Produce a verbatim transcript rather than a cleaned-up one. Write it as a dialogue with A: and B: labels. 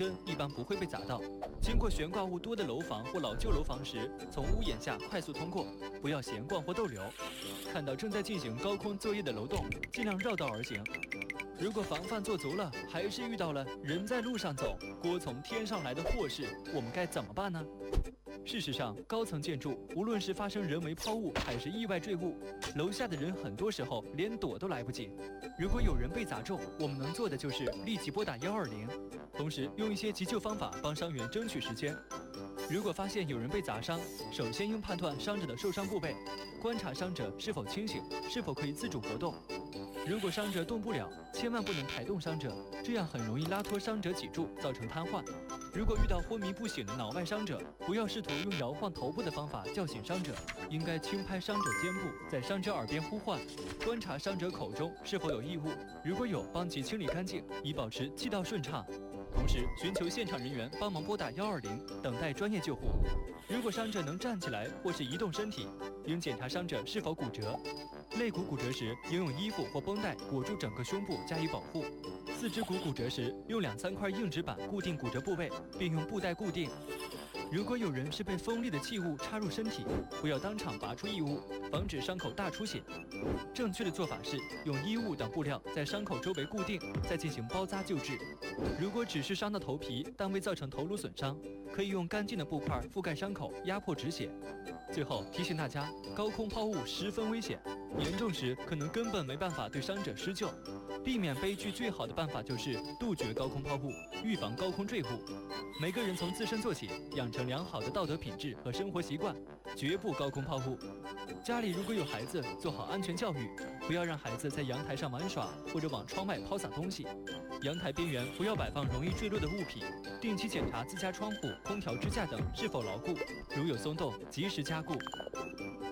A: 根一般不会被砸到。经过悬挂物多的楼房或老旧楼房时，从屋檐下快速通过，不要闲逛或逗留。看到正在进行高空作业的楼栋，尽量绕道而行。如果防范做足了，还是遇到了人在路上走，锅从天上来的祸事，我们该怎么办呢？事实上，高层建筑无论是发生人为抛物还是意外坠物，楼下的人很多时候连躲都来不及。如果有人被砸中，我们能做的就是立即拨打一二零，同时用一些急救方法帮伤员争取时间。如果发现有人被砸伤，首先应判断伤者的受伤部位，观察伤者是否清醒，是否可以自主活动。如果伤者动不了，千万不能抬动伤者，这样很容易拉脱伤者脊柱，造成瘫痪。如果遇到昏迷不醒的脑外伤者，不要试图用摇晃头部的方法叫醒伤者，应该轻拍伤者肩部，在伤者耳边呼唤，观察伤者口中是否有异物，如果有，帮其清理干净，以保持气道顺畅。同时寻求现场人员帮忙拨打一二零，等待专业救护。如果伤者能站起来或是移动身体，应检查伤者是否骨折。肋骨骨折时，应用衣服或绷带裹住整个胸部加以保护。四肢骨骨折时，用两三块硬纸板固定骨折部位，并用布带固定。如果有人是被锋利的器物插入身体，不要当场拔出异物，防止伤口大出血。正确的做法是用衣物等布料在伤口周围固定，再进行包扎救治。如果只是伤到头皮，但未造成头颅损伤，可以用干净的布块覆盖伤口，压迫止血。最后提醒大家，高空抛物十分危险，严重时可能根本没办法对伤者施救。避免悲剧最好的办法就是杜绝高空抛物，预防高空坠物。每个人从自身做起，养成良好的道德品质和生活习惯，绝不高空抛物。家里如果有孩子，做好安全教育，不要让孩子在阳台上玩耍或者往窗外抛洒东西。阳台边缘不要摆放容易坠落的物品，定期检查自家窗户、空调支架等是否牢固，如有松动，及时加固。